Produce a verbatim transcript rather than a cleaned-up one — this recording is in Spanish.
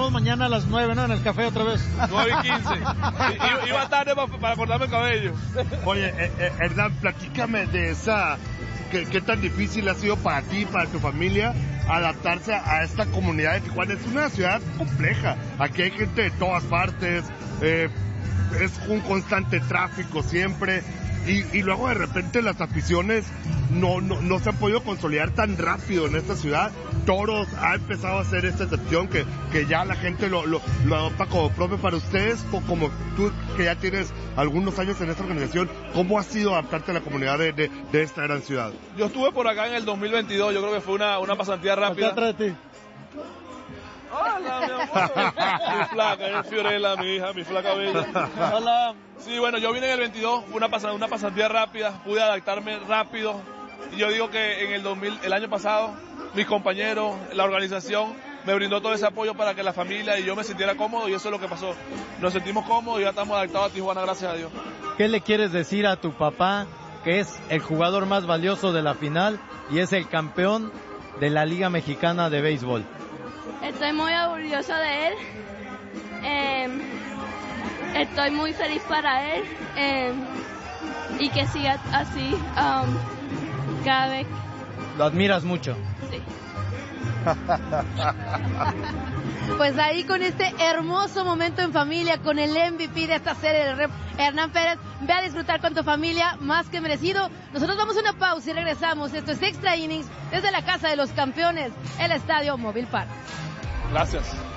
vemos mañana a las nueve, ¿no? En el café otra vez. nueve y quince. I, iba tarde para, para cortarme el cabello. Oye, eh, eh, Hernán, platícame de esa... ¿Qué, ¿Qué tan difícil ha sido para ti, para tu familia, adaptarse a esta comunidad de Tijuana? Es una ciudad compleja. Aquí hay gente de todas partes. Eh, es un constante tráfico siempre. Y, y luego de repente las aficiones no, no, no se han podido consolidar tan rápido en esta ciudad. Toros ha empezado a hacer esta excepción que, que ya la gente lo, lo, lo adopta como propio para ustedes, como tú que ya tienes algunos años en esta organización. ¿Cómo ha sido adaptarte a la comunidad de, de, de esta gran ciudad? Yo estuve por acá en el dos mil veintidós, yo creo que fue una, una pasantía rápida. Acá atrás de ti. Hola, mi amor. Mi flaca, es Fiorella, mi hija, mi flaca bella. Hola. Sí, bueno, yo vine en el veintidós, fue una, pas una pasantía rápida, pude adaptarme rápido. Y yo digo que en el dos mil, el año pasado, mis compañeros, la organización, me brindó todo ese apoyo para que la familia y yo me sintiera cómodo, y eso es lo que pasó. Nos sentimos cómodos y ya estamos adaptados a Tijuana, gracias a Dios. ¿Qué le quieres decir a tu papá, que es el jugador más valioso de la final y es el campeón de la Liga Mexicana de Béisbol? Estoy muy orgullosa de él. Eh, estoy muy feliz para él. Eh, y que siga así um, cada vez. Lo admiras mucho. Sí. Pues ahí con este hermoso momento en familia, con el M V P de esta serie, el rep Hernán Pérez, ve a disfrutar con tu familia, más que merecido. Nosotros vamos a una pausa y regresamos. Esto es Extra Innings desde la Casa de los Campeones, el Estadio Móvil Park. Gracias.